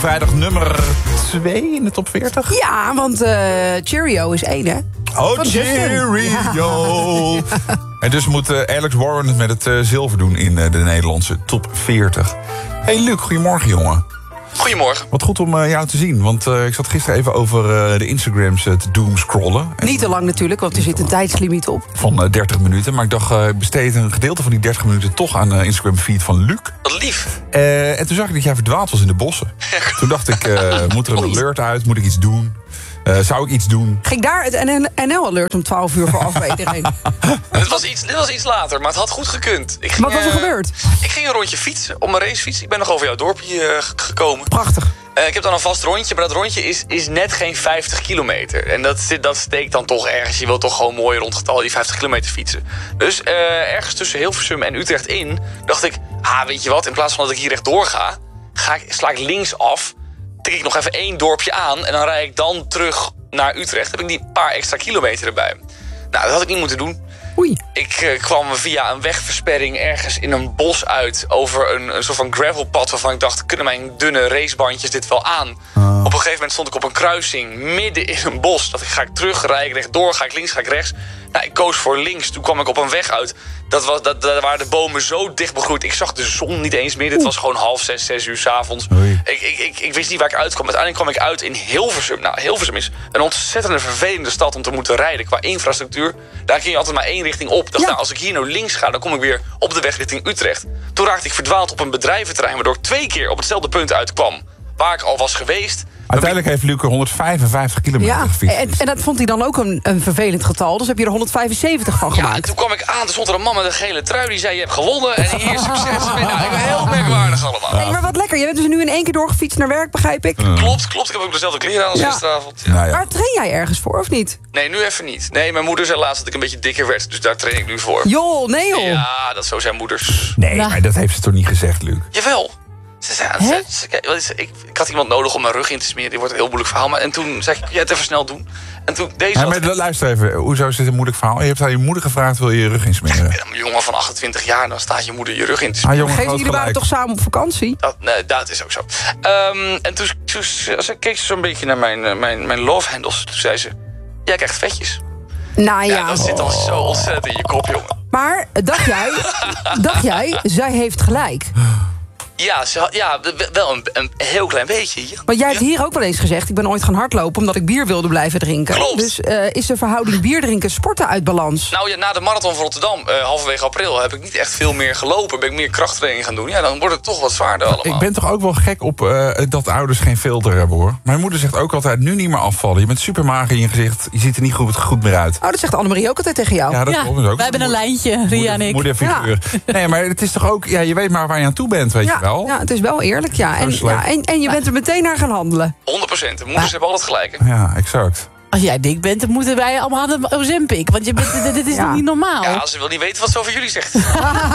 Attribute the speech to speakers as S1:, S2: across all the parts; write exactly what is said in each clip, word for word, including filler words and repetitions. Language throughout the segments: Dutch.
S1: Vrijdag nummer twee in de top veertig.
S2: Ja, want uh, Cheerio is één, hè?
S1: Oh,
S2: Van
S1: Cheerio!
S2: Ja.
S1: En dus moet uh, Alex Warren het met het uh, zilver doen in uh, de Nederlandse top veertig. Hey Luc, goedemorgen jongen.
S3: Goedemorgen.
S1: Wat goed om uh, jou te zien, want uh, ik zat gisteren even over uh, de Instagrams uh, te doomscrollen.
S2: Niet te lang natuurlijk, want er zit een tijdslimiet op.
S1: Van uh, dertig minuten, maar ik dacht, uh, ik besteed een gedeelte van die dertig minuten toch aan de uh, Instagram-feed van Luc.
S3: Wat lief.
S1: Uh, en toen zag ik dat jij verdwaald was in de bossen. Toen dacht ik, uh, moet er een alert uit, moet ik iets doen? Uh, zou ik iets doen?
S2: Ging daar het N L-alert om twaalf uur voor af bij iedereen?
S3: Dit was, iets, dit was iets later, maar het had goed gekund. Ik ging,
S2: Wat was er
S3: uh,
S2: gebeurd?
S3: Ik ging een rondje fietsen op mijn racefiets. Ik ben nog over jouw dorpje uh, gekomen.
S2: Prachtig.
S3: Uh, ik heb dan een vast rondje, maar dat rondje is, is net geen vijftig kilometer. En dat, dat steekt dan toch ergens. Je wilt toch gewoon mooi rond getal die vijftig kilometer fietsen. Dus uh, ergens tussen Hilversum en Utrecht in dacht ik, ah, weet je wat, in plaats van dat ik hier rechtdoor ga, ga ik, sla ik links af, tik ik nog even één dorpje aan en dan rijd ik dan terug naar Utrecht. Dan heb ik die paar extra kilometer erbij. Nou, dat had ik niet moeten doen.
S2: Oei.
S3: Ik uh, kwam via een wegversperring ergens in een bos uit over een, een soort van gravelpad waarvan ik dacht, kunnen mijn dunne racebandjes dit wel aan? Oh. Op een gegeven moment stond ik op een kruising midden in een bos. Dat ik, ga ik terug, rijd ik rechtdoor, ga ik links, ga ik rechts. Nou, ik koos voor links. Toen kwam ik op een weg uit. Dat was, dat, dat waren de bomen zo dicht begroeid. Ik zag de zon niet eens meer. Dit was gewoon half zes, zes uur 's avonds. Ik, ik, ik, ik wist niet waar ik uitkwam. Uiteindelijk kwam ik uit in Hilversum. Nou, Hilversum is een ontzettende vervelende stad om te moeten rijden. Qua infrastructuur. Daar kun je altijd maar één richting op. Dacht,
S2: Ja.
S3: nou, als ik hier nou links ga, dan kom ik weer op de weg richting Utrecht. Toen raakte ik verdwaald op een bedrijventerrein, waardoor ik twee keer op hetzelfde punt uitkwam waar ik al was geweest.
S1: Uiteindelijk heeft Luc er honderdvijfenvijftig kilometer
S2: Ja,
S1: gefietst.
S2: en, en dat vond hij dan ook een, een vervelend getal. Dus heb je er honderdvijfenzeventig van
S3: Ja, en
S2: gemaakt.
S3: toen kwam ik aan, er stond er een man met een gele trui. Die zei, je hebt gewonnen en hier succes. Nou, ik ben heel merkwaardig allemaal.
S2: Nee, maar wat lekker. Je bent dus nu in één keer doorgefietst naar werk, begrijp ik.
S3: Klopt, klopt. Ik heb ook dezelfde kleren aan als
S2: Ja.
S3: gisteravond.
S1: Nou ja.
S2: Maar train jij ergens voor, of niet?
S3: Nee, nu even niet. Nee, mijn moeder zei laatst dat ik een beetje dikker werd. Dus daar train ik nu voor.
S2: Joh, nee joh.
S3: Ja, dat zo zijn moeders.
S1: Nee,
S2: Nou.
S1: maar dat heeft ze toch niet gezegd, Luc?
S3: Jawel. Ze zei,
S2: Hè?
S3: ze, ze, kijk, wat is, ik, ik had iemand nodig om mijn rug in te smeren. Dit wordt een heel moeilijk verhaal. Maar, en toen zei ik, kun jij het even snel doen? En toen deze...
S1: Ja,
S3: had
S1: maar
S3: ik-
S1: luister even, hoezo is dit een moeilijk verhaal? Je hebt aan je moeder gevraagd, wil je je rug insmeren?
S3: Ik ben een jongen van achtentwintig jaar, dan staat je moeder je rug in te smeren.
S1: Ah, jongen,
S2: Geef
S1: groot
S2: jullie waren
S1: gelijk.
S2: toch samen op vakantie?
S3: Dat, nee, dat is ook zo. Um, en toen, toen ze keek ze zo'n beetje naar mijn, uh, mijn, mijn love handles. Toen zei ze, jij krijgt vetjes.
S2: Nou ja,
S3: Ja, dat zit al zo ontzettend in je kop, jongen.
S2: maar dacht jij, dacht jij, zij heeft gelijk.
S3: Ja, ze had, ja wel een, een heel klein beetje. Ja.
S2: Want jij hebt
S3: Ja.
S2: hier ook wel eens gezegd, ik ben ooit gaan hardlopen omdat ik bier wilde blijven drinken.
S3: Klopt.
S2: Dus uh, is de verhouding bier drinken sporten uit balans?
S3: Nou ja, na de marathon van Rotterdam, uh, halverwege april, heb ik niet echt veel meer gelopen. Ben ik meer krachttraining gaan doen. Ja, dan wordt het toch wat zwaarder allemaal.
S1: Ik ben toch ook wel gek op uh, dat ouders geen filter hebben, hoor. Mijn moeder zegt ook altijd, nu niet meer afvallen. Je bent super mager in je gezicht, je ziet er niet goed, goed meer uit.
S2: Oh, dat zegt Annemarie ook altijd tegen jou.
S1: Ja, dat
S4: Ja,
S1: klopt ook.
S4: wij hebben een lijntje, Ria en ik.
S1: Moederfiguur. Nee, maar het is toch ook, ja, je weet maar waar je aan toe bent, weet
S2: ja,
S1: je wel.
S2: ja, het is wel eerlijk, ja. En,
S1: slecht.
S2: ja, en, en je bent er meteen naar gaan handelen.
S3: honderd procent. De moeders hebben altijd gelijk.
S1: Ja, exact.
S4: Als jij dik bent, dan moeten wij allemaal aan de Ozempic. Want je bent, dit is
S2: Ja.
S4: toch niet normaal?
S3: Ja, ze wil niet weten wat ze over jullie zegt.
S1: Ja,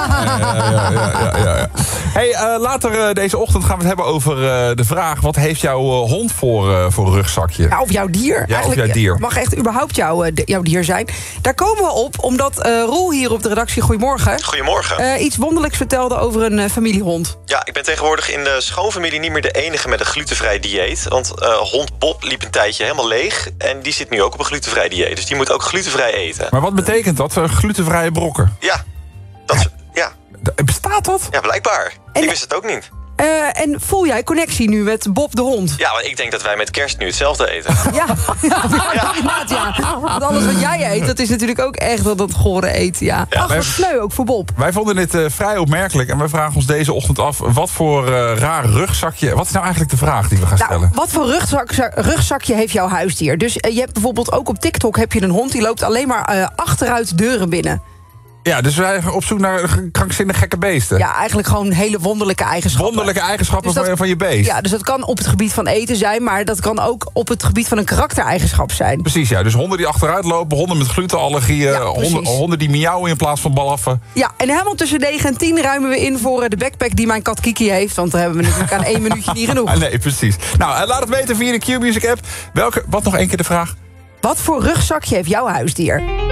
S1: ja, ja, ja, ja. Hey, uh, later uh, deze ochtend gaan we het hebben over uh, de vraag, wat heeft jouw uh, hond voor, uh, voor rugzakje?
S2: Ja, of jouw dier.
S1: Ja, of jouw dier.
S2: mag echt überhaupt jouw, uh, jouw dier zijn. Daar komen we op, omdat uh, Roel hier op de redactie, goedemorgen,
S5: Goedemorgen.
S2: uh, iets wonderlijks vertelde over een uh, familiehond.
S5: Ja, ik ben tegenwoordig in de schoonfamilie niet meer de enige met een glutenvrij dieet. Want uh, hond Bob liep een tijdje helemaal leeg. En die zit nu ook op een glutenvrij dieet. Dus die moet ook glutenvrij eten.
S1: Maar wat betekent dat? Uh, glutenvrije brokken?
S5: Ja, dat is, ja,
S1: D- Bestaat dat?
S5: ja blijkbaar.
S2: En-
S5: Ik wist het ook niet.
S2: Uh, en voel jij connectie nu met Bob de hond?
S5: Ja, maar ik denk dat wij met kerst nu hetzelfde eten.
S2: Ja, ja, ja, inderdaad, ja. Want alles wat jij eet, dat is natuurlijk ook echt dat dat gore eten, ja. Ach, wat sneu, ook voor Bob.
S1: Wij vonden dit uh, vrij opmerkelijk en wij vragen ons deze ochtend af, wat voor uh, raar rugzakje, wat is nou eigenlijk de vraag die we gaan
S2: Nou,
S1: stellen?
S2: wat voor rugzak, rugzakje heeft jouw huisdier? Dus uh, je hebt bijvoorbeeld ook op TikTok heb je een hond die loopt alleen maar uh, achteruit deuren binnen.
S1: Ja, dus wij gaan op zoek naar krankzinnige gekke beesten.
S2: Ja, eigenlijk gewoon hele wonderlijke eigenschappen.
S1: Wonderlijke eigenschappen
S2: Dus dat-
S1: van, van je beest.
S2: Ja, dus dat kan op het gebied van eten zijn, maar dat kan ook op het gebied van een karaktereigenschap zijn.
S1: Precies, ja. Dus honden die achteruit lopen, honden met glutenallergieën,
S2: Ja, precies.
S1: honden, honden die miauwen in plaats van blaffen.
S2: Ja, en helemaal tussen negen en tien ruimen we in voor uh, de backpack die mijn kat Kiki heeft. Want daar hebben we natuurlijk aan één minuutje niet genoeg.
S1: Ah, nee, precies. Nou, uh, laat het weten via de Q-Music app. Welke, wat nog één keer de vraag?
S2: Wat voor rugzakje heeft jouw huisdier?